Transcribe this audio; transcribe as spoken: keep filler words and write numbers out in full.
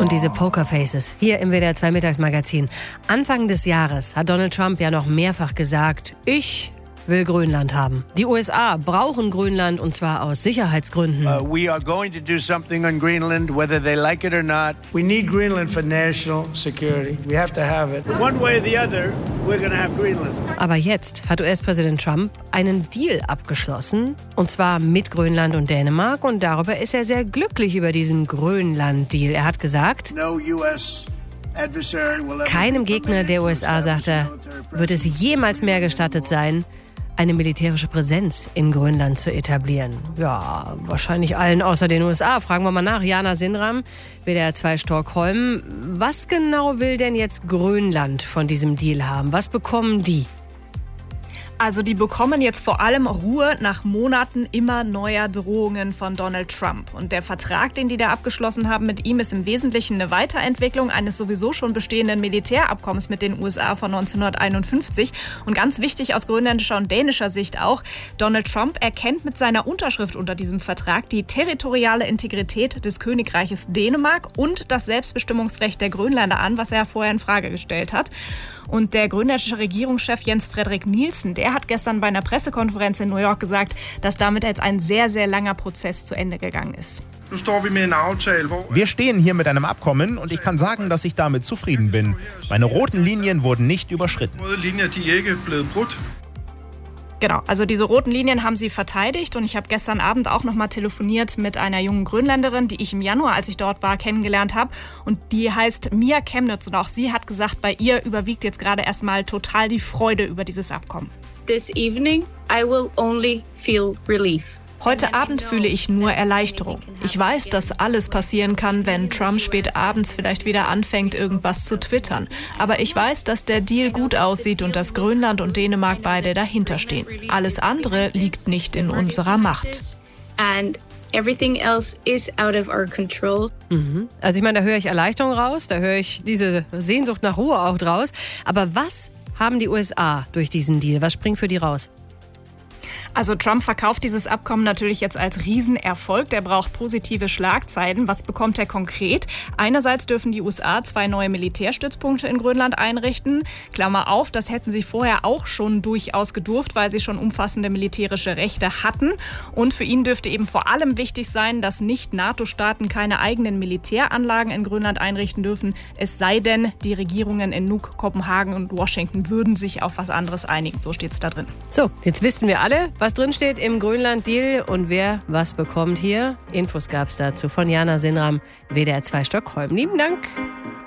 Und diese Pokerfaces hier im W D R zwei Mittagsmagazin. Anfang des Jahres hat Donald Trump ja noch mehrfach gesagt, ich will Grönland haben. Die U S A brauchen Grönland und zwar aus Sicherheitsgründen. Uh, we are going to do something on Greenland, whether they like it or not. We need Greenland for national security. We have to have it. One way or the other, we're going to have Greenland. Aber jetzt hat U S-Präsident Trump einen Deal abgeschlossen, und zwar mit Grönland und Dänemark, und darüber ist er sehr glücklich über diesen Grönland-Deal. Er hat gesagt, No U S adversary will ever keinem Gegner der U S A, sagt er, wird es jemals mehr gestattet sein, eine militärische Präsenz in Grönland zu etablieren. Ja, wahrscheinlich allen außer den U S A. Fragen wir mal nach. Jana Sinram, W D R zwei Stockholm. Was genau will denn jetzt Grönland von diesem Deal haben? Was bekommen die? Also die bekommen jetzt vor allem Ruhe nach Monaten immer neuer Drohungen von Donald Trump. Und der Vertrag, den die da abgeschlossen haben mit ihm, ist im Wesentlichen eine Weiterentwicklung eines sowieso schon bestehenden Militärabkommens mit den U S A von neunzehnhunderteinundfünfzig. Und ganz wichtig aus grönländischer und dänischer Sicht auch, Donald Trump erkennt mit seiner Unterschrift unter diesem Vertrag die territoriale Integrität des Königreiches Dänemark und das Selbstbestimmungsrecht der Grönländer an, was er vorher in Frage gestellt hat. Und der grönländische Regierungschef Jens Frederik Nielsen, der hat gestern bei einer Pressekonferenz in New York gesagt, dass damit jetzt ein sehr, sehr langer Prozess zu Ende gegangen ist. Wir stehen hier mit einem Abkommen und ich kann sagen, dass ich damit zufrieden bin. Meine roten Linien wurden nicht überschritten. Genau, also diese roten Linien haben sie verteidigt und ich habe gestern Abend auch noch mal telefoniert mit einer jungen Grönländerin, die ich im Januar, als ich dort war, kennengelernt habe, und die heißt Mia Chemnitz und auch sie hat gesagt, bei ihr überwiegt jetzt gerade erstmal total die Freude über dieses Abkommen. This evening I will only feel relief. Heute Abend fühle ich nur Erleichterung. Ich weiß, dass alles passieren kann, wenn Trump spät abends vielleicht wieder anfängt, irgendwas zu twittern. Aber ich weiß, dass der Deal gut aussieht und dass Grönland und Dänemark beide dahinter stehen. Alles andere liegt nicht in unserer Macht. And everything else is out of our control. Mhm. Also ich meine, da höre ich Erleichterung raus, da höre ich diese Sehnsucht nach Ruhe auch draus. Aber was haben die U S A durch diesen Deal? Was springt für die raus? Also Trump verkauft dieses Abkommen natürlich jetzt als Riesenerfolg. Der braucht positive Schlagzeilen. Was bekommt er konkret? Einerseits dürfen die U S A zwei neue Militärstützpunkte in Grönland einrichten. Klammer auf, das hätten sie vorher auch schon durchaus gedurft, weil sie schon umfassende militärische Rechte hatten. Und für ihn dürfte eben vor allem wichtig sein, dass Nicht-NATO-Staaten keine eigenen Militäranlagen in Grönland einrichten dürfen. Es sei denn, die Regierungen in Nuuk, Kopenhagen und Washington würden sich auf was anderes einigen. So steht es da drin. So, jetzt wissen wir alle, was drin steht im Grönland-Deal und wer was bekommt hier. Infos gab es dazu von Jana Sinram, W D R zwei Stockholm. Lieben Dank.